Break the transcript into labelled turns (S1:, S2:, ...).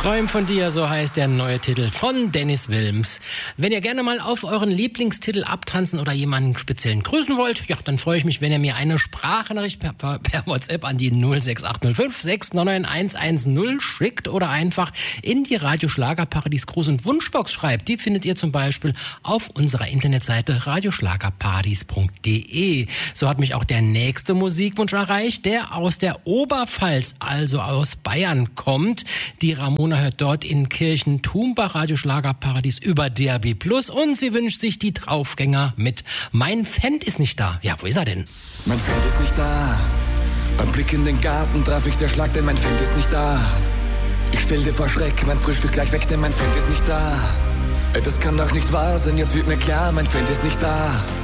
S1: Träum von dir, so heißt der neue Titel von Dennis Wilms. Wenn ihr gerne mal auf euren Lieblingstitel abtanzen oder jemanden speziellen grüßen wollt, ja, dann freue ich mich, wenn ihr mir eine Sprachnachricht per WhatsApp an die 06805 699 110 schickt oder einfach in die Radio Schlagerparadies Gruß- und Wunschbox schreibt. Die findet ihr zum Beispiel auf unserer Internetseite radioschlagerparadies.de. So hat mich auch der nächste Musikwunsch erreicht, der aus der Oberpfalz, also aus Bayern kommt. Die Ramona hört dort in Kirchen-Tumbach Radio Schlagerparadies über DAB+ und sie wünscht sich die Draufgänger mit Mein Fend ist nicht da. Ja, wo ist er denn?
S2: Mein Fend ist nicht da. Beim Blick in den Garten traf ich der Schlag, denn mein Fend ist nicht da. Ich stell dir vor Schreck, mein Frühstück gleich weg, denn mein Fend ist nicht da. Das kann doch nicht wahr sein, jetzt wird mir klar, mein Fend ist nicht da.